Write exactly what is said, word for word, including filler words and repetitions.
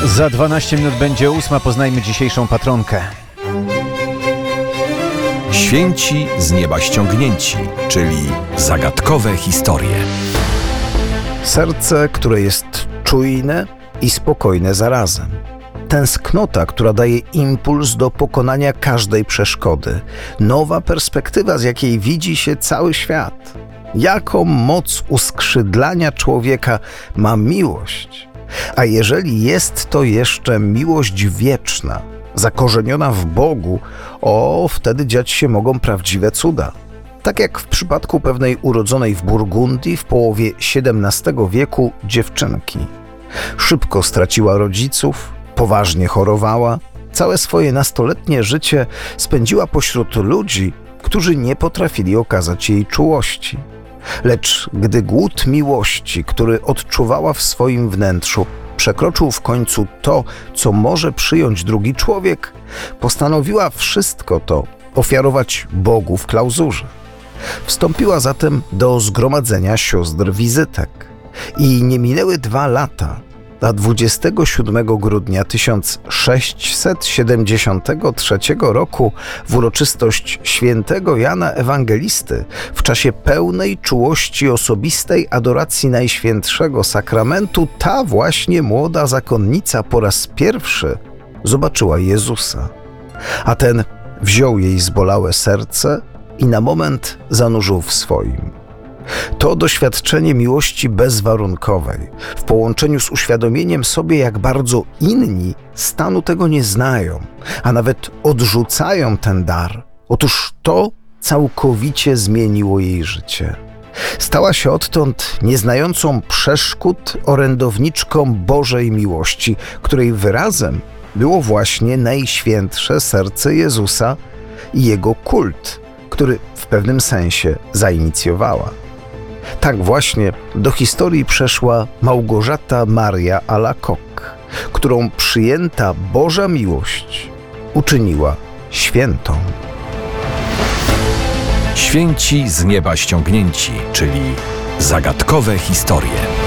Za dwanaście minut będzie ósma. Poznajmy dzisiejszą patronkę. Święci z nieba ściągnięci, czyli zagadkowe historie. Serce, które jest czujne i spokojne zarazem. Tęsknota, która daje impuls do pokonania każdej przeszkody. Nowa perspektywa, z jakiej widzi się cały świat. Jaką moc uskrzydlania człowieka ma miłość? A jeżeli jest to jeszcze miłość wieczna, zakorzeniona w Bogu, o, wtedy dziać się mogą prawdziwe cuda. Tak jak w przypadku pewnej urodzonej w Burgundii w połowie siedemnastego wieku dziewczynki. Szybko straciła rodziców, poważnie chorowała, całe swoje nastoletnie życie spędziła pośród ludzi, którzy nie potrafili okazać jej czułości. Lecz gdy głód miłości, który odczuwała w swoim wnętrzu, przekroczył w końcu to, co może przyjąć drugi człowiek, postanowiła wszystko to ofiarować Bogu w klauzurze. Wstąpiła zatem do zgromadzenia sióstr wizytek. I nie minęły dwa lata, a dwudziestego siódmego grudnia tysiąc sześćset siedemdziesiątego trzeciego roku w uroczystość świętego Jana Ewangelisty, w czasie pełnej czułości osobistej adoracji Najświętszego Sakramentu, ta właśnie młoda zakonnica po raz pierwszy zobaczyła Jezusa. A ten wziął jej zbolałe serce i na moment zanurzył w swoim. To doświadczenie miłości bezwarunkowej, w połączeniu z uświadomieniem sobie, jak bardzo inni stanu tego nie znają, a nawet odrzucają ten dar, otóż to całkowicie zmieniło jej życie. Stała się odtąd nieznającą przeszkód orędowniczką Bożej miłości, której wyrazem było właśnie Najświętsze Serce Jezusa i Jego kult, który w pewnym sensie zainicjowała. Tak właśnie do historii przeszła Małgorzata Maria Alacoque, którą przyjęta Boża miłość uczyniła świętą. Święci z nieba ściągnięci, czyli zagadkowe historie.